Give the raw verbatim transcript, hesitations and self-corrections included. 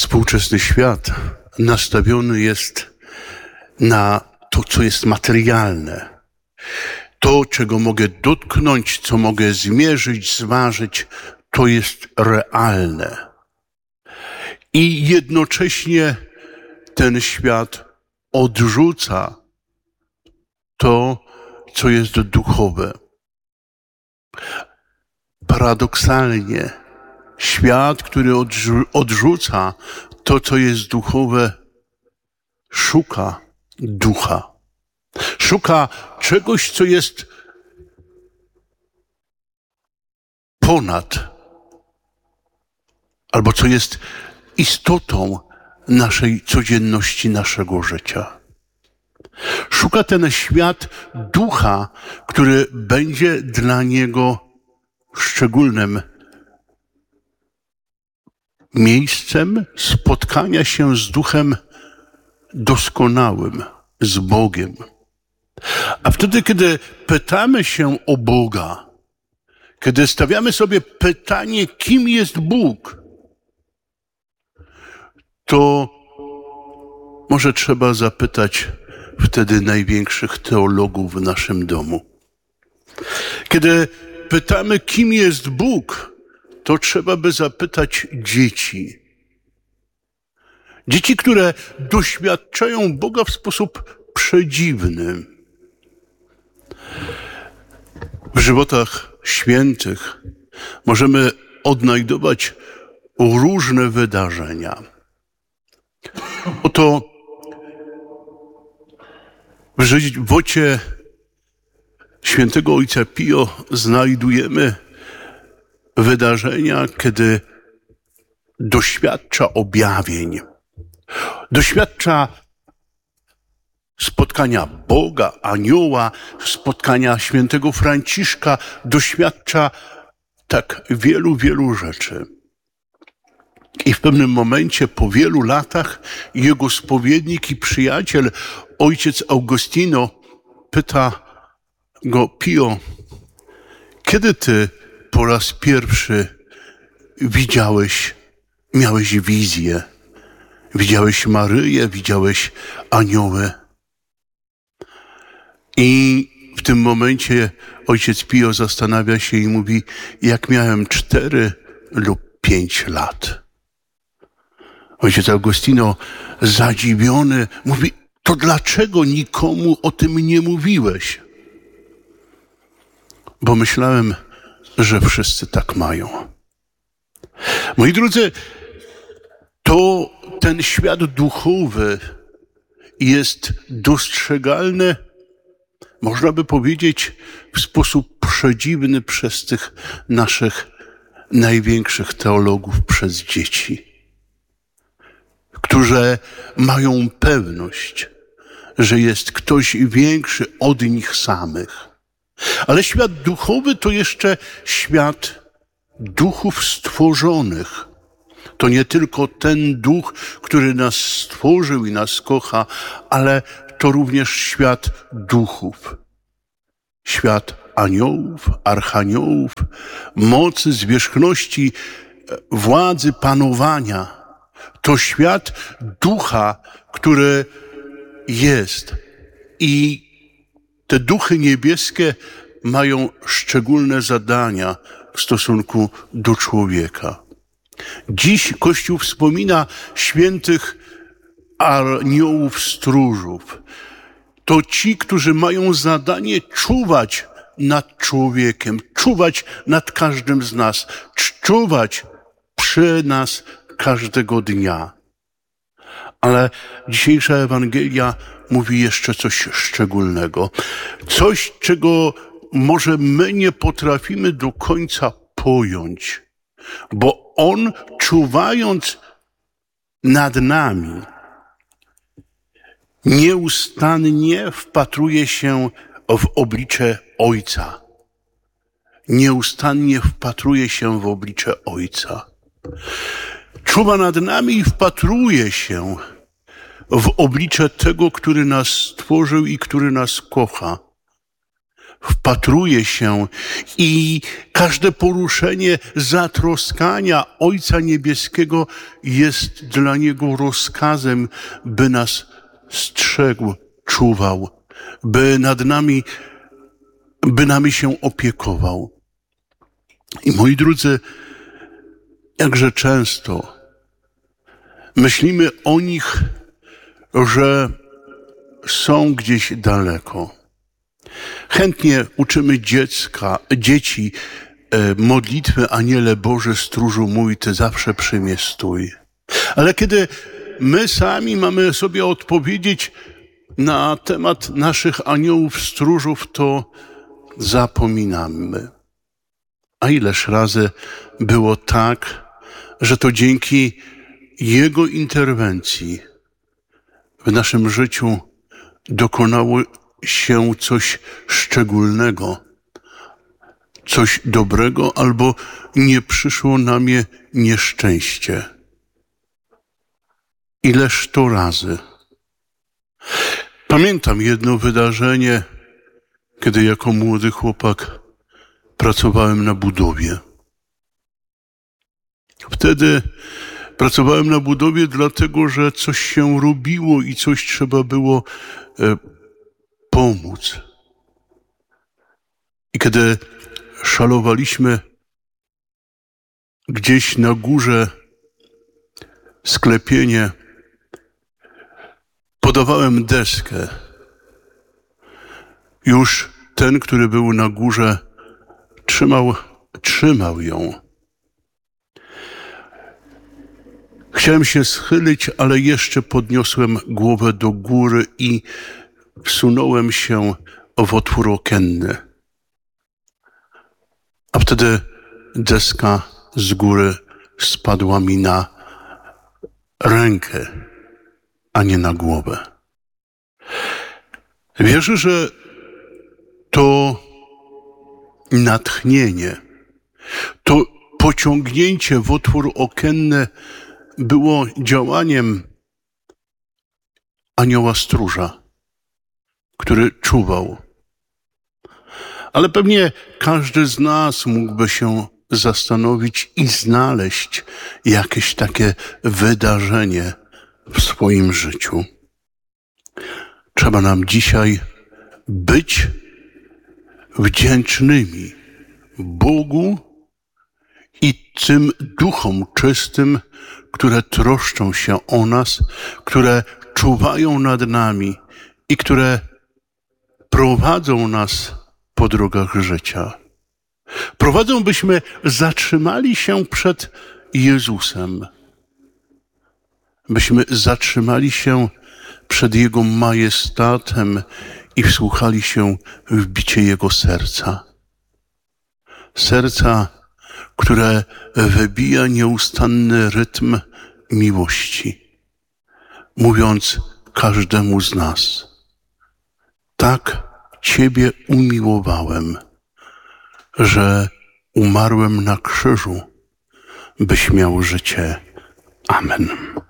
Współczesny świat nastawiony jest na to, co jest materialne. To, czego mogę dotknąć, co mogę zmierzyć, zważyć, to jest realne. I jednocześnie ten świat odrzuca to, co jest duchowe. Paradoksalnie, świat, który odrzu- odrzuca to, co jest duchowe, szuka ducha. Szuka czegoś, co jest ponad, albo co jest istotą naszej codzienności, naszego życia. Szuka ten świat ducha, który będzie dla niego szczególnym miejscem spotkania się z duchem doskonałym, z Bogiem. A wtedy, kiedy pytamy się o Boga, kiedy stawiamy sobie pytanie, kim jest Bóg, to może trzeba zapytać wtedy największych teologów w naszym domu. Kiedy pytamy, kim jest Bóg, to trzeba by zapytać dzieci. Dzieci, które doświadczają Boga w sposób przedziwny. W żywotach świętych możemy odnajdować różne wydarzenia. Oto w żywocie świętego Ojca Pio znajdujemy wydarzenia, kiedy doświadcza objawień, doświadcza spotkania Boga, anioła, spotkania świętego Franciszka, doświadcza tak wielu, wielu rzeczy. I w pewnym momencie, po wielu latach, jego spowiednik i przyjaciel, ojciec Augustino, pyta go: Pio, kiedy ty po raz pierwszy widziałeś, miałeś wizję, widziałeś Maryję, widziałeś anioły? I w tym momencie ojciec Pio zastanawia się i mówi: jak miałem cztery lub pięć lat. Ojciec Augustino, zadziwiony, mówi: to dlaczego nikomu o tym nie mówiłeś? Bo myślałem, że wszyscy tak mają. Moi drodzy, to ten świat duchowy jest dostrzegalny, można by powiedzieć, w sposób przedziwny przez tych naszych największych teologów, przez dzieci, którzy mają pewność, że jest ktoś większy od nich samych. Ale świat duchowy to jeszcze świat duchów stworzonych. To nie tylko ten duch, który nas stworzył i nas kocha, ale to również świat duchów. Świat aniołów, archaniołów, mocy, zwierzchności, władzy, panowania. To świat ducha, który jest. I te duchy niebieskie mają szczególne zadania w stosunku do człowieka. Dziś Kościół wspomina świętych aniołów stróżów. To ci, którzy mają zadanie czuwać nad człowiekiem, czuwać nad każdym z nas, czuwać przy nas każdego dnia. Ale dzisiejsza Ewangelia mówi jeszcze coś szczególnego. Coś, czego może my nie potrafimy do końca pojąć. Bo On, czuwając nad nami, nieustannie wpatruje się w oblicze Ojca. Nieustannie wpatruje się w oblicze Ojca. Czuwa nad nami i wpatruje się w oblicze tego, który nas stworzył i który nas kocha. wpatruje się i każde poruszenie zatroskania Ojca Niebieskiego jest dla Niego rozkazem, by nas strzegł, czuwał, by nad nami, by nami się opiekował. I moi drodzy, jakże często myślimy o nich, że są gdzieś daleko. Chętnie uczymy dziecka, dzieci e, modlitwy Aniele Boży, stróżu mój, Ty zawsze przy mnie stój. Ale kiedy my sami mamy sobie odpowiedzieć na temat naszych aniołów stróżów, to zapominamy. A ileż razy było tak, że to dzięki Jego interwencji w naszym życiu dokonało się coś szczególnego, coś dobrego, albo nie przyszło na mnie nieszczęście. Ileż to razy. Pamiętam jedno wydarzenie, kiedy jako młody chłopak pracowałem na budowie. Wtedy pracowałem na budowie dlatego, że coś się robiło i coś trzeba było e, pomóc. I kiedy szalowaliśmy gdzieś na górze sklepienie, podawałem deskę. Już ten, który był na górze, trzymał, trzymał ją. Chciałem się schylić, ale jeszcze podniosłem głowę do góry i wsunąłem się w otwór okienny. A wtedy deska z góry spadła mi na rękę, a nie na głowę. Wierzę, że to natchnienie, to pociągnięcie w otwór okienny było działaniem anioła stróża, który czuwał. Ale pewnie każdy z nas mógłby się zastanowić i znaleźć jakieś takie wydarzenie w swoim życiu. Trzeba nam dzisiaj być wdzięcznymi Bogu i tym duchom czystym, które troszczą się o nas, które czuwają nad nami i które prowadzą nas po drogach życia. Prowadzą, byśmy zatrzymali się przed Jezusem, byśmy zatrzymali się przed Jego majestatem i wsłuchali się w bicie Jego serca. Serca, które wybija nieustanny rytm miłości, mówiąc każdemu z nas: tak Ciebie umiłowałem, że umarłem na krzyżu, byś miał życie. Amen.